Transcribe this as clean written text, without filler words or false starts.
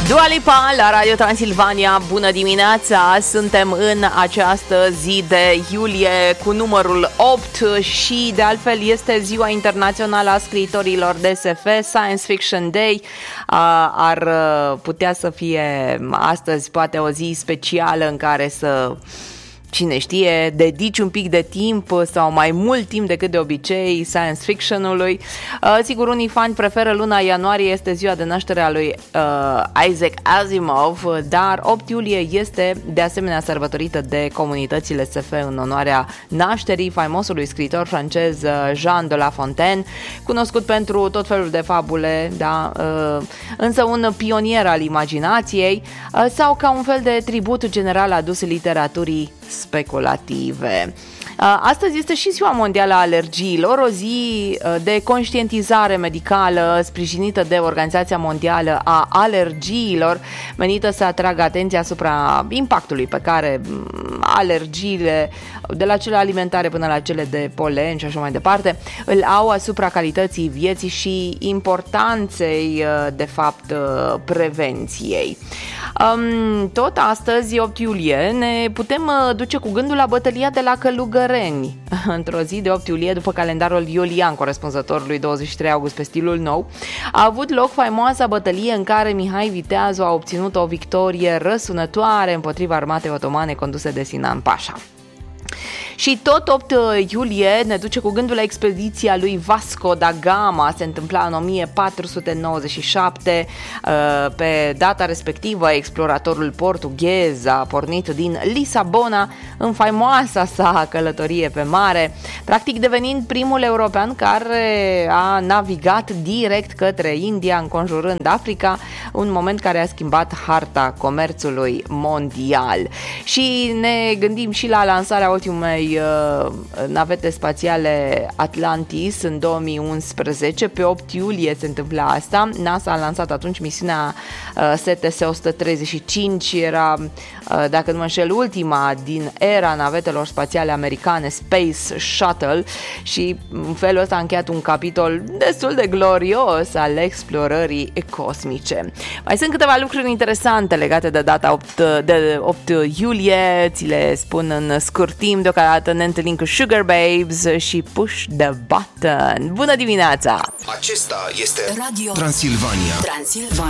Dua Lipa la Radio Transilvania, bună dimineața! Suntem în această zi de iulie cu numărul 8 și de altfel este Ziua Internațională a Scriitorilor de SF, Science Fiction Day. Ar putea să fie astăzi poate o zi specială în care să... Cine știe, dedici un pic de timp sau mai mult timp decât de obicei science fiction-ului. Sigur, unii fani preferă luna ianuarie, este ziua de naștere a lui Isaac Asimov, dar 8 iulie este de asemenea sărbătorită de comunitățile SF în onoarea nașterii faimosului scriitor francez Jean de La Fontaine, cunoscut pentru tot felul de fabule, da, însă un pionier al imaginației sau ca un fel de tribut general adus literaturii speculative. Astăzi este și Ziua Mondială a Alergiilor, o zi de conștientizare medicală sprijinită de Organizația Mondială a Alergiilor, menită să atragă atenția asupra impactului pe care alergiile, de la cele alimentare până la cele de polen și așa mai departe, îl au asupra calității vieții și importanței, de fapt, prevenției. Tot astăzi, 8 iulie, ne putem duce cu gândul la bătălia de la Călugăreni. Într-o zi de 8 iulie, după calendarul iulian corespunzătorului 23 august pe stilul nou, a avut loc faimoasa bătălie în care Mihai Viteazu a obținut o victorie răsunătoare împotriva armatei otomane conduse de Sinan Pașa. Și tot 8 iulie ne duce cu gândul la expediția lui Vasco da Gama. Se întâmpla în 1497. Pe data respectivă, exploratorul portughez a pornit din Lisabona în faimoasa sa călătorie pe mare, practic devenind primul european care a navigat direct către India, înconjurând Africa, un moment care a schimbat harta comerțului mondial. Și ne gândim și la lansarea ultimei navete spațiale Atlantis în 2011, pe 8 iulie se întâmpla asta. NASA a lansat atunci misiunea STS-135, era, dacă nu mă înșel, ultima din era navetelor spațiale americane, Space Shuttle, și în felul ăsta a încheiat un capitol destul de glorios al explorării cosmice. Mai sunt câteva lucruri interesante legate de data 8 iulie, ți le spun în scurt timp. Deocamdată ne întâlnim cu Sugar Babes și Push the Button. Bună dimineața! Acesta este Radio Transilvania.